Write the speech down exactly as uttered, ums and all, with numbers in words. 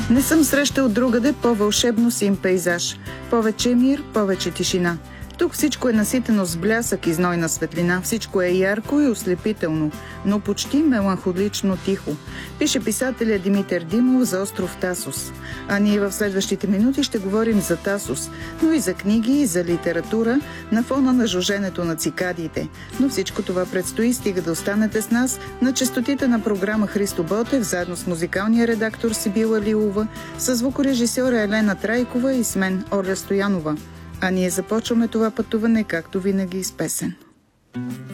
Не съм срещал другаде по-вълшебно син пейзаж. Повече мир, повече тишина. Тук всичко е наситено с блясък и знойна светлина. Всичко е ярко и ослепително, но почти меланхолично тихо. Пише писателя Димитър Димов за остров Тасос. А ние в следващите минути ще говорим за Тасос, но и за книги, и за литература на фона на жуженето на цикадите. Но всичко това предстои, стига да останете с нас на честотите на програма Христо Ботев, заедно с музикалния редактор Сибила Лилова, с звукорежисьора Елена Трайкова и с мен Оля Стоянова. А ние започваме това пътуване, както винаги, с песен.